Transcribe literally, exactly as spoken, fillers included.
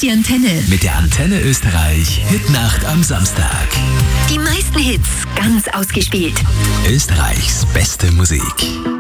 die Antenne. Mit der Antenne Österreich Hitnacht am Samstag. Die meisten Hits ganz ausgespielt. Österreichs beste Musik.